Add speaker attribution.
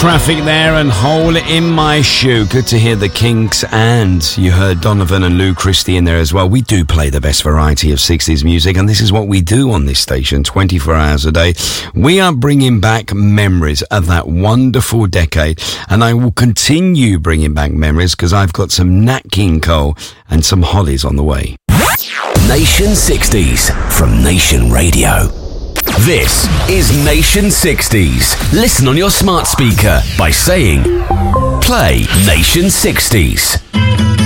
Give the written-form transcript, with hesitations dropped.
Speaker 1: Traffic there and Hole in My Shoe. Good to hear the Kinks, and you heard Donovan and Lou Christie in there as well. We do play the best variety of 60s music, and this is what we do on this station 24 hours a day. We are bringing back memories of that wonderful decade, and I will continue bringing back memories because I've got some Nat King Cole and some Hollies on the way.
Speaker 2: Nation 60s from Nation Radio. This is Nation 60s. Listen on your smart speaker by saying, play Nation 60s.